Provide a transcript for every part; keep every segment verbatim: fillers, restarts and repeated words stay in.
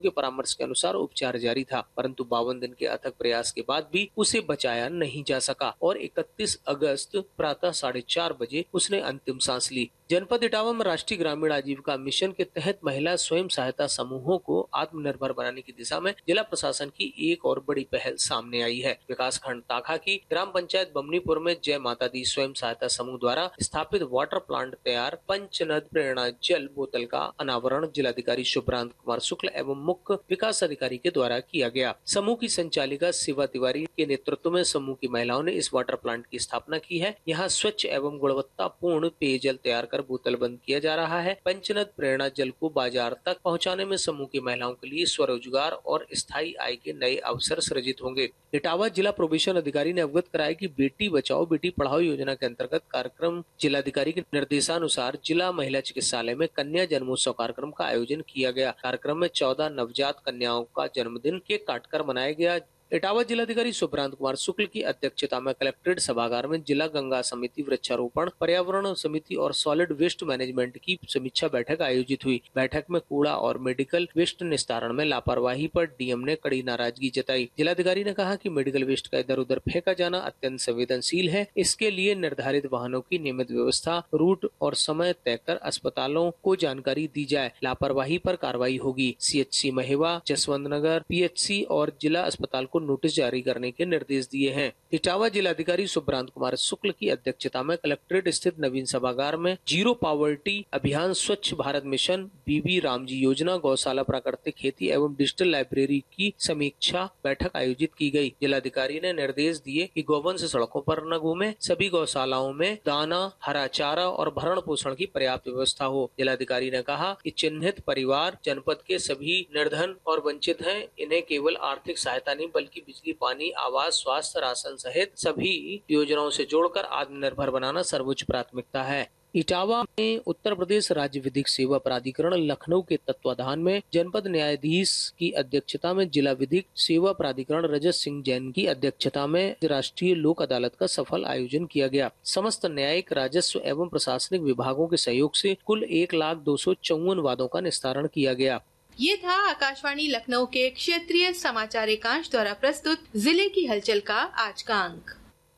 के परामर्श के अनुसार उपचार जारी था, परंतु बावन दिन के अथक प्रयास के बाद भी उसे बचाया नहीं जा सका और इकतीस अगस्त प्रातः साढ़े चार बजे उसने अंतिम सांस ली। जनपद इटावा में राष्ट्रीय ग्रामीण आजीविका मिशन के तहत महिला स्वयं सहायता समूहों को आत्मनिर्भर बनाने की दिशा में जिला प्रशासन की एक और बड़ी पहल सामने आई है। विकास खंड ताखा की ग्राम पंचायत बमनीपुर में जय माता दी स्वयं सहायता समूह द्वारा स्थापित वाटर प्लांट तैयार पंचनद प्रेरणा जल बोतल का अनावरण जिलाधिकारी शुभ्रांत कुमार शुक्ल एवं मुख्य विकास अधिकारी के द्वारा किया गया। समूह की संचालिका शिवा तिवारी के नेतृत्व में समूह की महिलाओं ने इस वाटर प्लांट की स्थापना की है। यहाँ स्वच्छ एवं गुणवत्तापूर्ण पेयजल तैयार कर बोतल बंद किया जा रहा है। पंचनद प्रेरणा जल को बाजार तक पहुँचाने में समूह की महिलाओं के लिए स्वरोजगार और स्थायी आय के नए अवसर सृजित होंगे। इटावा जिला प्रोबेशन अधिकारी ने अवगत कराया कि बेटी बचाओ बेटी पढ़ाओ योजना के अंतर्गत कार्यक्रम जिलाधिकारी के निर्देशानुसार जिला महिला चिकित्सालय में कन्या जन्मोत्सव कार्यक्रम का आयोजन किया गया। कार्यक्रम में चौदह नवजात कन्याओं का जन्मदिन केक काटकर मनाया गया। इटावा जिलाधिकारी सुब्रांत कुमार शुक्ल की अध्यक्षता में कलेक्ट्रेट सभागार में जिला गंगा समिति वृक्षारोपण पर्यावरण समिति और सॉलिड वेस्ट मैनेजमेंट की समीक्षा बैठक आयोजित हुई। बैठक में कूड़ा और मेडिकल वेस्ट निस्तारण में लापरवाही पर डीएम ने कड़ी नाराजगी जताई। जिलाधिकारी ने कहा कि मेडिकल वेस्ट का इधर उधर फेंका जाना अत्यंत संवेदनशील है। इसके लिए निर्धारित वाहनों की नियमित व्यवस्था, रूट और समय तय कर अस्पतालों को जानकारी दी जाए। लापरवाही पर कार्रवाई होगी। सीएचसी महेवा, जसवंत नगर, पीएचसी और जिला अस्पताल को नोटिस जारी करने के निर्देश दिए हैं। इटावा जिलाधिकारी सुब्रांत कुमार शुक्ल की अध्यक्षता में कलेक्ट्रेट स्थित नवीन सभागार में जीरो पावर्टी अभियान, स्वच्छ भारत मिशन, बीबी रामजी योजना, गौशाला, प्राकृतिक खेती एवं डिजिटल लाइब्रेरी की समीक्षा बैठक आयोजित की गई। जिलाधिकारी ने निर्देश दिए कि गौवंश सड़कों पर न घूमे, सभी गौशालाओं में दाना, हरा चारा और भरण पोषण की पर्याप्त व्यवस्था हो। जिलाधिकारी ने कहा कि चिन्हित परिवार जनपद के सभी निर्धन और वंचित हैं। इन्हें केवल आर्थिक सहायता नहीं बल्कि बिजली, पानी, आवास, स्वास्थ्य, राशन सहित सभी योजनाओं से जोड़कर आत्मनिर्भर बनाना सर्वोच्च प्राथमिकता है। इटावा में उत्तर प्रदेश राज्य विधिक सेवा प्राधिकरण लखनऊ के तत्वाधान में जनपद न्यायाधीश की अध्यक्षता में जिला विधिक सेवा प्राधिकरण रजत सिंह जैन की अध्यक्षता में राष्ट्रीय लोक अदालत का सफल आयोजन किया गया। समस्त न्यायिक, राजस्व एवं प्रशासनिक विभागों के सहयोग से कुल एक लाख दो सौ चौवन वादों का निस्तारण किया गया। ये था आकाशवाणी लखनऊ के क्षेत्रीय समाचार एकांश द्वारा प्रस्तुत जिले की हलचल का आज का अंक।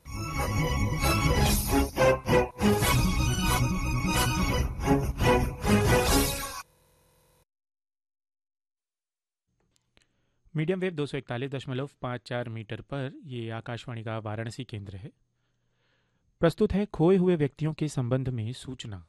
मीडियम वेव दो सौ इकतालीस दशमलव पाँच चार मीटर पर ये आकाशवाणी का वाराणसी केंद्र है। प्रस्तुत है खोए हुए व्यक्तियों के संबंध में सूचना।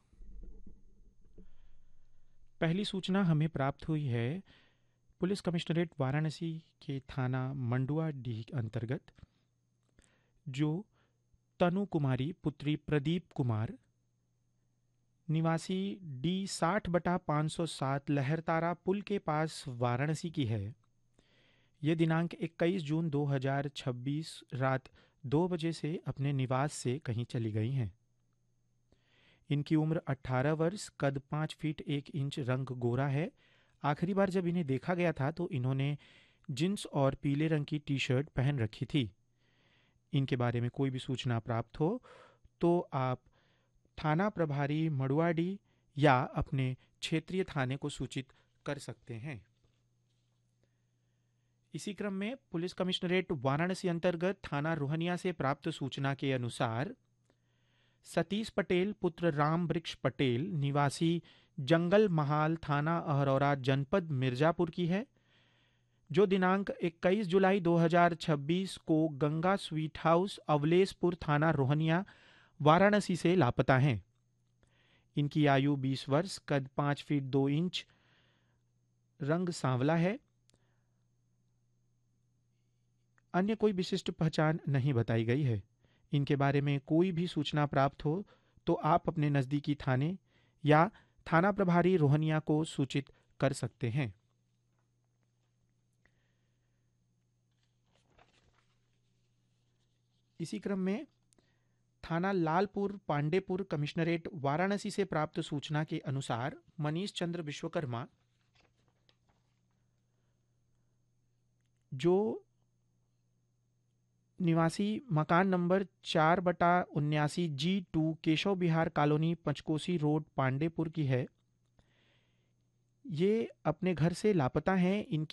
पहली सूचना हमें प्राप्त हुई है पुलिस कमिश्नरेट वाराणसी के थाना मंडुआडीह अंतर्गत, जो तनु कुमारी पुत्री प्रदीप कुमार निवासी डी साठ बटा पाँच सौ सात लहरतारा पुल के पास वाराणसी की है। ये दिनांक इक्कीस जून दो हज़ार छब्बीस रात दो बजे से अपने निवास से कहीं चली गई हैं। इनकी उम्र अठारह वर्ष, कद पाँच फीट एक इंच, रंग गोरा है। आखिरी बार जब इन्हें देखा गया था तो इन्होंने जींस और पीले रंग की टी शर्ट पहन रखी थी। इनके बारे में कोई भी सूचना प्राप्त हो तो आप थाना प्रभारी मड़ुआडी या अपने क्षेत्रीय थाने को सूचित कर सकते हैं। इसी क्रम में पुलिस कमिश्नरेट वाराणसी अंतर्गत थाना रोहनिया से प्राप्त सूचना के अनुसार सतीश पटेल पुत्र राम वृक्ष पटेल निवासी जंगल महाल थाना अहरौरा जनपद मिर्जापुर की है, जो दिनांक इक्कीस जुलाई दो हज़ार छब्बीस को गंगा स्वीट हाउस अवलेशपुर थाना रोहनिया वाराणसी से लापता हैं। इनकी आयु बीस वर्ष, कद पाँच फीट दो इंच, रंग सांवला है। अन्य कोई विशिष्ट पहचान नहीं बताई गई है। इनके बारे में कोई भी सूचना प्राप्त हो तो आप अपने नज़दीकी थाने या थाना प्रभारी रोहनिया को सूचित कर सकते हैं। इसी क्रम में थाना लालपुर पांडेपुर कमिश्नरेट वाराणसी से प्राप्त सूचना के अनुसार मनीष चंद्र विश्वकर्मा, जो निवासी मकान नंबर चार बटा उन्यासी जी to Keshav Bihar colony Panchkosi road Pandeypur की है, ये अपने घर से लापता हैं। इनकी